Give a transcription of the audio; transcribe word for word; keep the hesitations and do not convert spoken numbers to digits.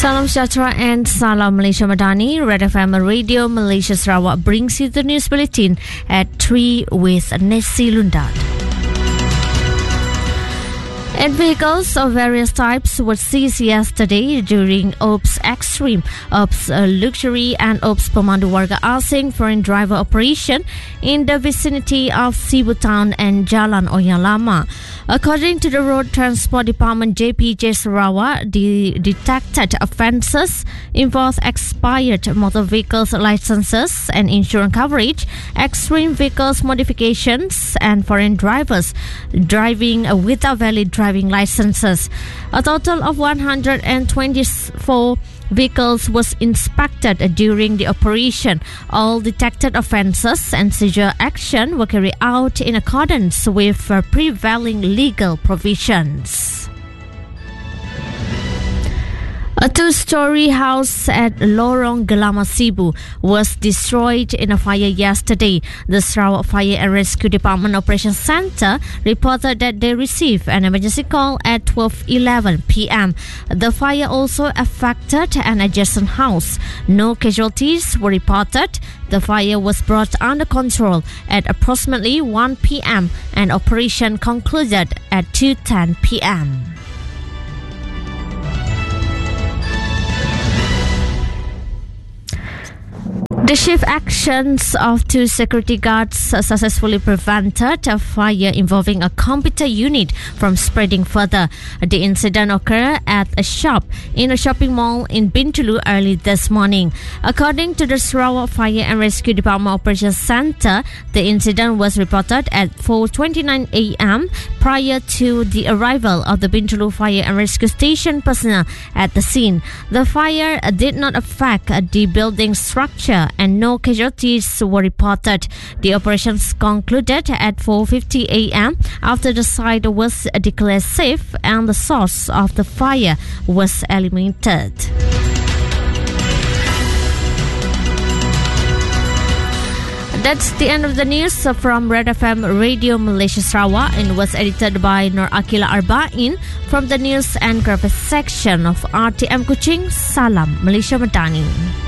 Salam Sejahtera and Salam Malaysia Madani. Red F M Radio Malaysia Sarawak brings you the news bulletin at three with Nessie Lundat. And vehicles of various types were seized yesterday during Ops Extreme, Ops uh, Luxury and Ops Pemandu Warga Asing foreign driver operation in the vicinity of Sibu Town and Jalan Oyang Lama. According to the Road Transport Department J P J Sarawak, the detected offences involve expired motor vehicles licenses and insurance coverage, extreme vehicles modifications, and foreign drivers driving without valid driving licenses. A total of one hundred twenty-four vehicles was inspected during the operation. All detected offences and seizure action were carried out in accordance with uh, prevailing legal provisions. A two-story house at Lorong Gelama Sibu was destroyed in a fire yesterday. The Sarawak Fire and Rescue Department Operations Centre reported that they received an emergency call at twelve eleven p.m. The fire also affected an adjacent house. No casualties were reported. The fire was brought under control at approximately one p.m. and operation concluded at two ten p.m. The chief actions of two security guards successfully prevented a fire involving a computer unit from spreading further. The incident occurred at a shop in a shopping mall in Bintulu early this morning. According to the Sarawak Fire and Rescue Department Operations Centre, the incident was reported at four twenty-nine a.m. prior to the arrival of the Bintulu Fire and Rescue Station personnel at the scene. The fire did not affect the building structure and no casualties were reported. The operations concluded at four fifty a.m. after the site was declared safe and the source of the fire was eliminated. That's the end of the news from Red F M Radio Malaysia Sarawak and was edited by Nur Akila Arba'in from the news and graphics section of R T M Kuching. Salam Malaysia Madani.